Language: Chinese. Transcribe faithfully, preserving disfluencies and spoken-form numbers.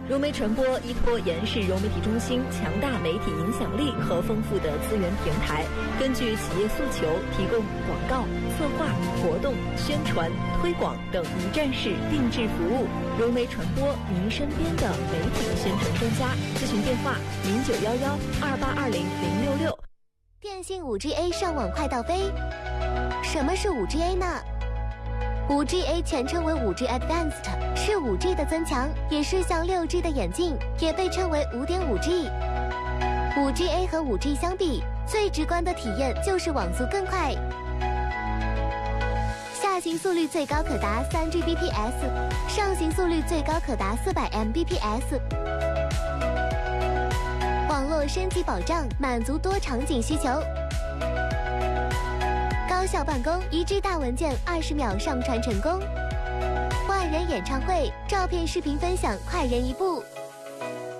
融媒传播依托延世融媒体中心强大媒体影响力和丰富的资源平台，根据企业诉求，提供广告、策划、活动、宣传、推广等一站式定制服务。融媒传播，您身边的媒体宣传专家。咨询电话：零九幺幺二八二零零六六。 电信 五 G A 上网快到飞。什么是 五 G A 呢？ 五 G A 全称为 五 G Advanced， 是 五 G 的增强，也是向 六 G 的演进，也被称为 五点五 G。 五 G A 和 五 G 相比，最直观的体验就是网速更快，下行速率最高可达 三 G B P S， 上行速率最高可达 四百 M B P S。 网络升级保障，满足多场景需求。高效办公，一 G 大文件二十秒上传成功。万人演唱会，照片视频分享快人一步。